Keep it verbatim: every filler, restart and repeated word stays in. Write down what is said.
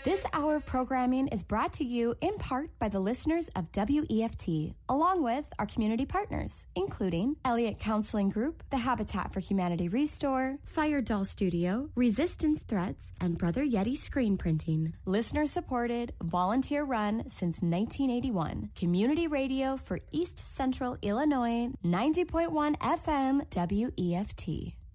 This hour of programming is brought to you in part by the listeners of W E F T, along with our community partners, including Elliott Counseling Group, the Habitat for Humanity Restore, Fire Doll Studio, Resistance Threats, and Brother Yeti Screen Printing. Listener-supported, volunteer-run since nineteen eighty-one. Community radio for East Central Illinois, ninety point one F M W E F T.